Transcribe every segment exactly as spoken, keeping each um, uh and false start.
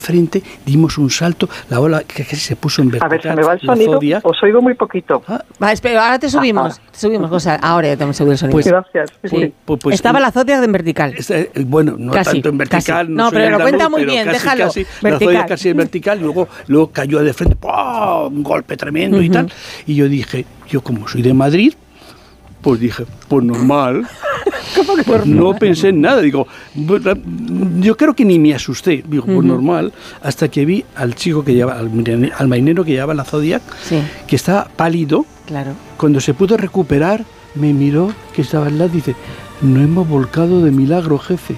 frente, dimos un salto, la ola que, que se puso en vertical. A ver, se me va el sonido, Zodiac. Os oigo muy poquito. Ah. Va, espera, ahora te subimos, te subimos, José, ahora ya te hemos subido el sonido. Pues, gracias. Sí. Pues, pues, pues, Estaba la Zodiac en vertical. Es, eh, bueno, no casi, tanto en vertical. No, no pero lo cuenta muy bien, casi, déjalo. Casi, la Zodiac casi en vertical, y luego, luego cayó de frente, ¡oh! Un golpe tremendo uh-huh. y tal. Y yo dije, yo como soy de Madrid, pues dije, pues normal. Pues no pensé en nada, digo, yo creo que ni me asusté, digo, pues uh-huh. normal, hasta que vi al chico que llevaba, al, al marinero que llevaba la Zodiac, sí. que estaba pálido, claro. Cuando se pudo recuperar, me miró, que estaba al lado, y dice, no hemos volcado de milagro, jefe.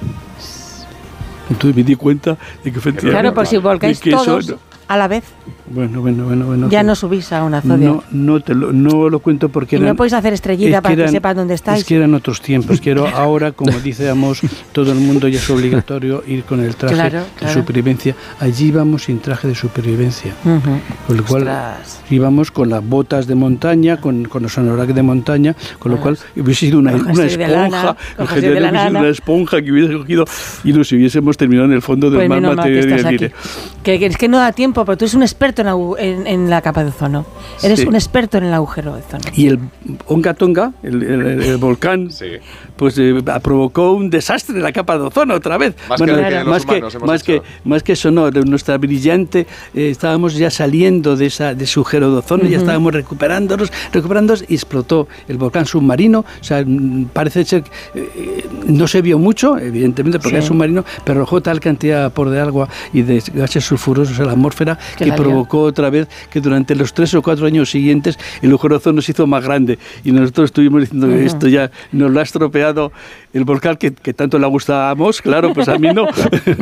Entonces me di cuenta de que efectivamente... Claro, pues si volcáis todos eso, a la vez... Bueno, bueno, bueno, bueno. Ya no subís a una Zodiac. No, no, te lo, no lo cuento porque... Y eran, no podéis hacer estrellita para que, eran, que sepan dónde estáis. Es que eran otros tiempos. Quiero ahora, como dice Amos, todo el mundo ya es obligatorio ir con el traje claro, claro. de supervivencia. Allí íbamos sin traje de supervivencia. Uh-huh. Con lo cual Ostras. íbamos con las botas de montaña, con, con los anoraks de montaña, con lo cual hubiese sido una, una esponja, una esponja que hubiese cogido y nos hubiésemos terminado en el fondo del pues mar material. Que, que es que no da tiempo, pero tú eres un experto en, en, en la capa de ozono. Eres sí. un experto en el agujero de ozono. Y el Onga Tonga, el, el, el, el volcán, sí. pues eh, provocó un desastre en la capa de ozono otra vez. Más bueno, que, que más, que, más, que, más que eso, no, de nuestra brillante, eh, estábamos ya saliendo de, esa, de ese agujero de ozono, uh-huh. ya estábamos recuperándonos, recuperándonos y explotó el volcán submarino. O sea, parece ser que eh, no se vio mucho, evidentemente, porque sí. es submarino, pero arrojó tal cantidad por de agua y de gases sulfurosos a la atmósfera que, que provocó otra vez que durante los tres o cuatro años siguientes el agujero de ozono se hizo más grande y nosotros estuvimos diciendo que uh-huh. esto ya nos lo ha estropeado el volcán que, que tanto le gusta a Amos, claro, pues a mí no.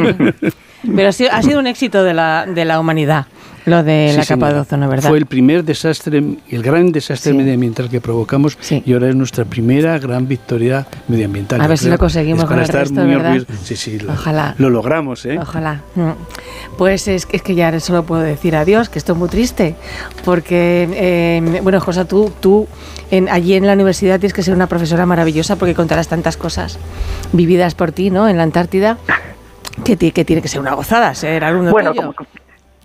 Pero ha sido, ha sido un éxito de la, de la humanidad, lo de sí, la capa señora. de ozono, ¿verdad? Fue el primer desastre, el gran desastre sí. medioambiental que provocamos sí. y ahora es nuestra primera gran victoria medioambiental. A ver si lo conseguimos con el resto, ¿verdad? Sí, sí, lo, Ojalá. Lo logramos, ¿eh? Ojalá. Pues es, es que ya solo puedo decir adiós, que estoy muy triste, porque, eh, bueno, José, tú, tú en, allí en la universidad tienes que ser una profesora maravillosa porque contarás tantas cosas vividas por ti, ¿no?, en la Antártida. Que, que tiene que ser una gozada ser alumno bueno, tuyo. Como,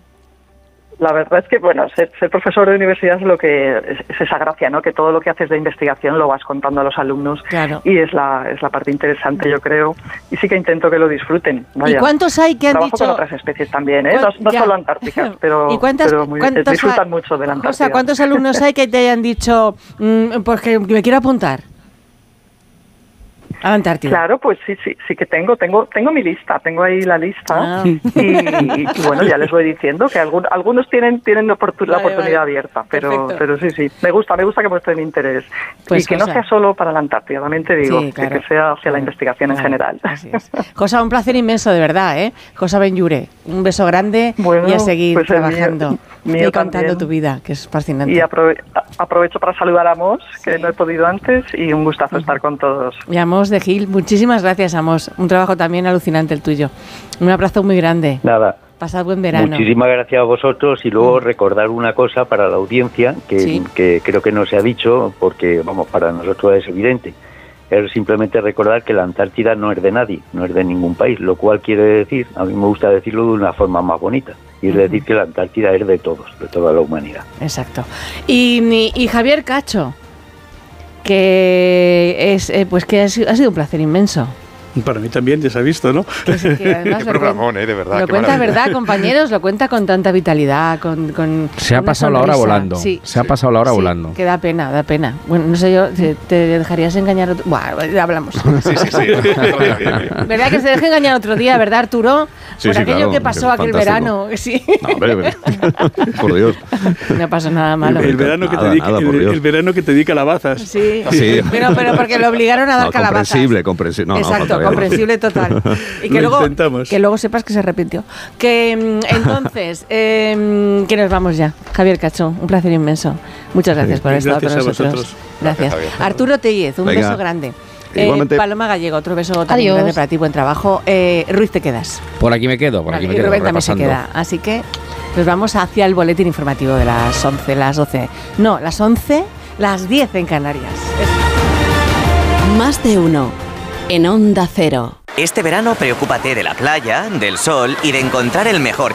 la verdad es que, bueno, ser, ser profesor de universidad es lo que es, es esa gracia, ¿no? Que todo lo que haces de investigación lo vas contando a los alumnos claro. y es la es la parte interesante, yo creo. Y sí que intento que lo disfruten. Vaya. ¿Y cuántos hay que han Trabajo dicho? Trabajo con otras especies también, ¿eh? No, no solo antárticas, pero, ¿Y cuántas, pero muy, disfrutan mucho de la Antártida. O sea, ¿cuántos alumnos hay que te hayan dicho, mmm, pues que me quiero apuntar a la Antártida? Claro, pues sí, sí, sí que tengo, tengo, tengo mi lista, tengo ahí la lista ah. y, y, y bueno, ya les voy diciendo que algún, algunos tienen tienen oportun, vale, la oportunidad vale. abierta, pero, pero sí, sí, me gusta, me gusta que muestren interés pues, y que Josa. no sea solo para la Antártida, también te digo, sí, claro. que, que sea hacia claro. la investigación claro. en general. Así es. Josa, un placer inmenso, de verdad, ¿eh? Josa Benlloure, un beso grande bueno, y a seguir pues trabajando mío, y contando tu vida, que es fascinante. Y aprove- aprovecho para saludar a Amos, que sí. no he podido antes, y un gustazo uh-huh. estar con todos. Y Amos de Gil, muchísimas gracias, Amos. Un trabajo también alucinante el tuyo. Un abrazo muy grande. Nada. Pasad buen verano. Muchísimas gracias a vosotros y luego recordar una cosa para la audiencia que, sí. que creo que no se ha dicho porque, vamos, para nosotros es evidente. Es simplemente recordar que la Antártida no es de nadie, no es de ningún país, lo cual quiere decir, a mí me gusta decirlo de una forma más bonita, y es uh-huh. decir que la Antártida es de todos, de toda la humanidad. Exacto. Y, y Javier Cacho, que es eh, pues que ha sido, ha sido un placer inmenso. Para mí también, ya se ha visto, ¿no? Que sí, que además qué programón, ¿eh? De verdad. Lo cuenta, ¿verdad, compañeros? Lo cuenta con tanta vitalidad, con, con Se ha pasado sonrisa. la hora volando. Sí. Se ha pasado la hora sí, volando. Que da pena, da pena. Bueno, no sé yo, ¿te dejarías engañar otro? Bueno, ya hablamos. Sí, sí, sí. ¿Verdad que se deje engañar otro día, verdad, Arturo? Sí, Por sí, aquello claro, que pasó aquel fantástico. verano. Sí. No, hombre, hombre. Por Dios. No pasó nada malo. El, el, verano, nada, que te dedica, nada, el, el verano que te di calabazas. Sí, sí. Pero, pero porque lo obligaron a dar no, calabazas. Comprensible, comprensible. No, Exacto, no, comprensible total. Y que lo luego, intentamos. que luego sepas que se arrepintió. Que entonces, eh, que nos vamos ya. Javier Cacho, un placer inmenso. Muchas gracias por haber estado con nosotros. Vosotros. Gracias. Gracias Arturo Tellez, un Venga. beso grande. Igualmente. Eh, Paloma Gallego, otro beso también Adiós. grande para ti, buen trabajo. Eh, Ruiz, te quedas. Por aquí me quedo, por aquí Vale, me y quedo. Rubén también se repasando. queda. Así que nos vamos hacia el boletín informativo de las once, las doce. No, las once, las diez en Canarias. Más de uno en Onda Cero. Este verano preocúpate de la playa, del sol y de encontrar el mejor